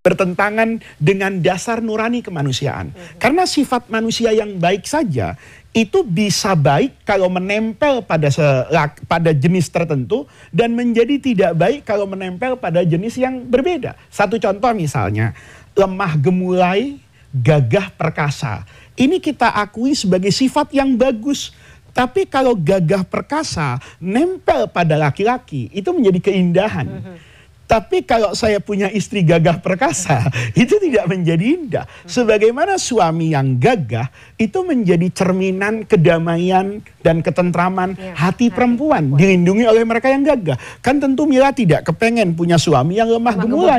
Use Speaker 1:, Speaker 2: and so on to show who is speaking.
Speaker 1: bertentangan dengan dasar nurani kemanusiaan. Karena sifat manusia yang baik saja itu bisa baik kalau menempel pada jenis tertentu dan menjadi tidak baik kalau menempel pada jenis yang berbeda. Satu contoh misalnya, lemah gemulai, gagah perkasa. Ini kita akui sebagai sifat yang bagus. Tapi kalau gagah perkasa nempel pada laki-laki, itu menjadi keindahan. Tapi kalau saya punya istri gagah perkasa, itu tidak menjadi indah. Sebagaimana suami yang gagah, itu menjadi cerminan kedamaian dan ketentraman hati perempuan. Dilindungi oleh mereka yang gagah. Kan tentu Mila tidak kepengen punya suami yang lemah gemulai.